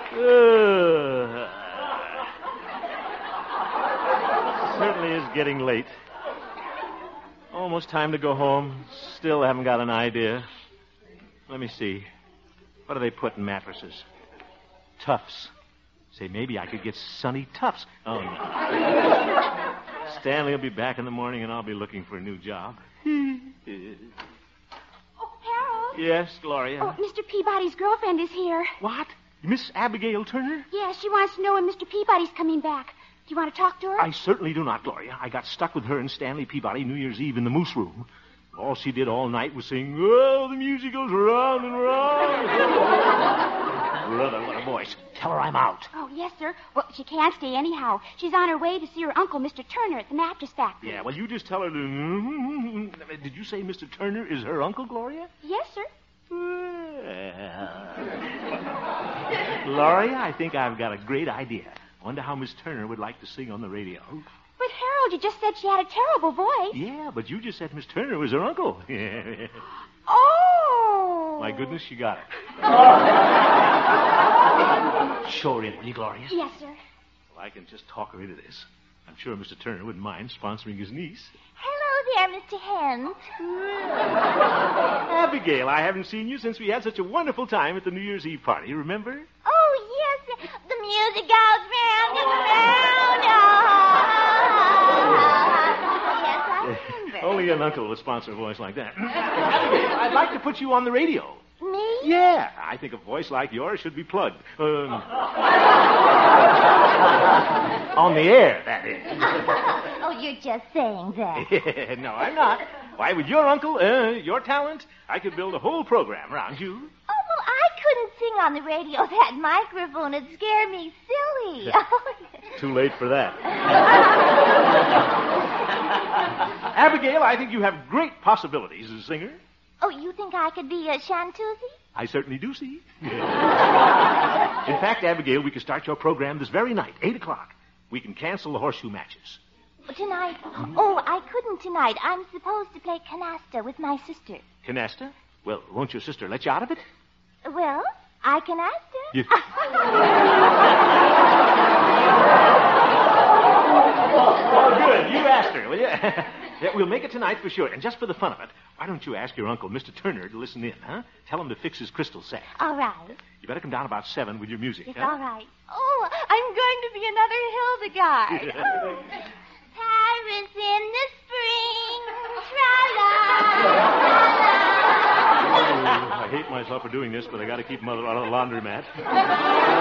Certainly is getting late. Almost time to go home. Still haven't got an idea. Let me see. What do they put in mattresses? Tufts. Say, maybe I could get Sonny Tufts. Oh, no. Stanley will be back in the morning, and I'll be looking for a new job. Oh, Harold. Yes, Gloria? Oh, Mr. Peabody's girlfriend is here. What? Miss Abigail Turner? Yeah, she wants to know when Mr. Peabody's coming back. Do you want to talk to her? I certainly do not, Gloria. I got stuck with her and Stanley Peabody New Year's Eve in the Moose Room. All she did all night was sing, "Oh, the music goes round and round." Brother, what a voice. Tell her I'm out. Oh, yes, sir. Well, she can't stay anyhow. She's on her way to see her uncle, Mr. Turner, at the mattress factory. Yeah, well, you just tell her to... Did you say Mr. Turner is her uncle, Gloria? Yes, sir. Well... Gloria, I think I've got a great idea. Wonder how Miss Turner would like to sing on the radio. But, Harold, you just said she had a terrible voice. Yeah, but you just said Miss Turner was her uncle. Oh. My goodness, she got it. Show her in, will you, Gloria? Yes, sir. Well, I can just talk her into this. I'm sure Mr. Turner wouldn't mind sponsoring his niece. Hello there, Mr. Hens. Abigail, I haven't seen you since we had such a wonderful time at the New Year's Eve party, remember? Oh, yes. The music goes round and round. Yes, I remember. Only an uncle would sponsor a voice like that. Abigail, I'd like to put you on the radio. Me? Yeah, I think a voice like yours should be plugged. On the air, that is. Oh, you're just saying that. No, I'm not. Why, with your uncle, your talent, I could build a whole program around you. Oh, well, I couldn't sing on the radio. That microphone would scare me silly. Too late for that. Abigail, I think you have great possibilities as a singer. Oh, you think I could be a chanteuse? I certainly do see. In fact, Abigail, we can start your program this very night, 8 o'clock. We can cancel the horseshoe matches. Tonight? Oh, I couldn't tonight. I'm supposed to play canasta with my sister. Canasta? Well, won't your sister let you out of it? Well, I canasta. You... Oh, good. You asked her, will you? Yeah, we'll make it tonight for sure. And just for the fun of it, why don't you ask your uncle, Mr. Turner, to listen in, huh? Tell him to fix his crystal sack. All right. You better come down about 7 with your music, It's huh? all right. Oh, I'm going to be another Hildegard. Oh. Paris in the spring, tra-la, tra-la. I hate myself for doing this, but I got to keep Mother on a laundromat.